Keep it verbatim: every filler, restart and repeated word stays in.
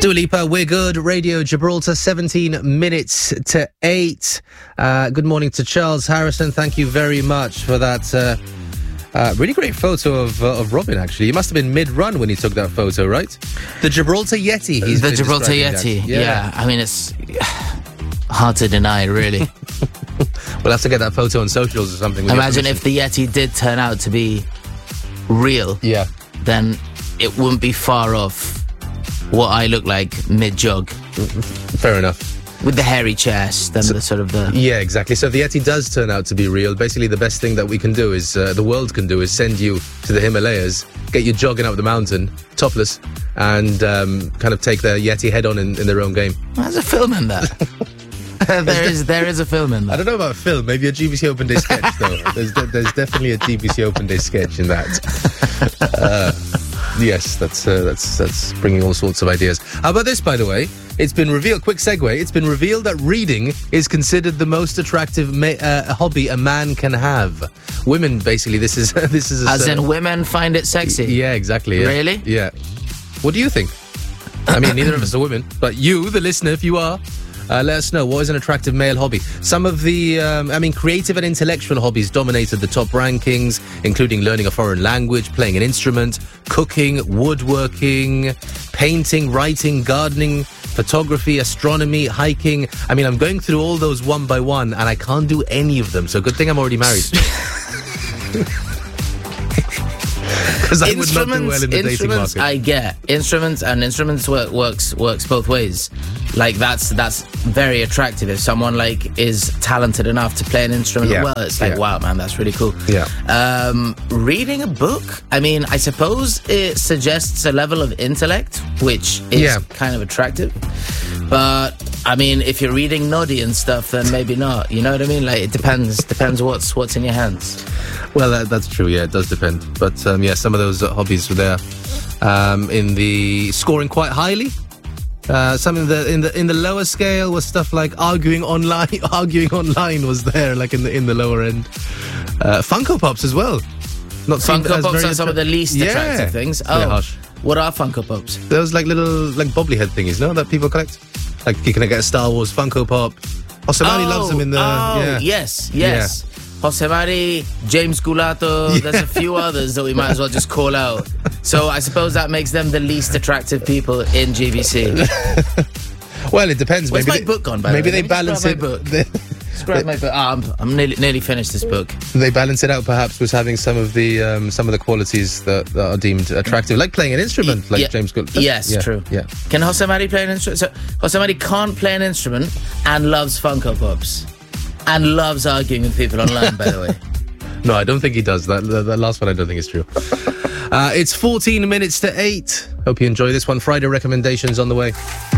Dua Lipa, We're Good, Radio Gibraltar, seventeen minutes to eight. Uh, good morning to Charles Harrison. Thank you very much for that uh, uh, really great photo of uh, of Robin, actually. He must have been mid-run when he took that photo, right? The Gibraltar Yeti. He's the Gibraltar Yeti, yeah. yeah. I mean, it's hard to deny, really. We'll have to get that photo on socials or something. Imagine if the Yeti did turn out to be real. Yeah. Then it wouldn't be far off what I look like mid-jog. Fair enough. With the hairy chest and so, the sort of the... Yeah, exactly. So if the Yeti does turn out to be real, basically the best thing that we can do is, uh, the world can do, is send you to the Himalayas, get you jogging up the mountain, topless, and um, kind of take the Yeti head-on in, in their own game. There's a film in that. there is there is a film in that. I don't know about a film, maybe a G B C Open Day sketch, though. There's, de- there's definitely a G B C Open Day sketch in that. Uh, yes, that's, uh, that's, that's bringing all sorts of ideas. How about this, by the way? It's been revealed, quick segue, it's been revealed that reading is considered the most attractive ma- uh, hobby a man can have. Women, basically, this is... this is a As certain... in women find it sexy? Yeah, exactly. Yeah. Really? Yeah. What do you think? I mean, neither of us are women, but you, the listener, if you are... Uh, let us know, what is an attractive male hobby? Some of the, um, I mean, creative and intellectual hobbies dominated the top rankings, including learning a foreign language, playing an instrument, cooking, woodworking, painting, writing, gardening, photography, astronomy, hiking. I mean, I'm going through all those one by one, and I can't do any of them, so good thing I'm already married. Because I would not do well in the dating market. I get instruments, and instruments work, works works both ways. Like that's that's very attractive. If someone like is talented enough to play an instrument yeah. well, it's like yeah. wow, man, that's really cool. Yeah. Um, reading a book, I mean, I suppose it suggests a level of intellect, which is yeah. kind of attractive. But I mean, if you're reading Noddy and stuff, then maybe not. You know what I mean? Like it depends. Depends what's what's in your hands. Well, that, that's true. Yeah, it does depend. But um, yeah, some of those uh, hobbies were there um, in the scoring quite highly. Uh, some in the in the in the lower scale was stuff like arguing online. Arguing online was there, like in the in the lower end. Uh, Funko Pops as well. Not Funko Pops are some of the least yeah. attractive things. Oh, yeah, harsh. What are Funko Pops? Those like little like bobblehead thingies, no, that people collect. Like you can get a Star Wars Funko Pop. Osamani oh, loves them in the. Oh, yeah. yes, yes. Yeah. Josemari, James Gulato, yeah. There's a few others that we might as well just call out. So I suppose that makes them the least attractive people in G B C. Well, it depends. Where's maybe my they, book gone, by Maybe the way? they balance it. Book. Describe my book. Oh, I'm, I'm nearly, nearly finished this book. They balance it out, perhaps, with having some of the um, some of the qualities that, that are deemed attractive, like playing an instrument, like yeah. James Gould. Yes, yeah. true. Yeah. Can Josemari play an instrument? So Josemari can't play an instrument and loves Funko Pops and loves arguing with people online. By the way. No, I don't think he does. That, that, that last one I don't think is true. Uh, it's fourteen minutes to eight. Hope you enjoy this one. Friday recommendations on the way.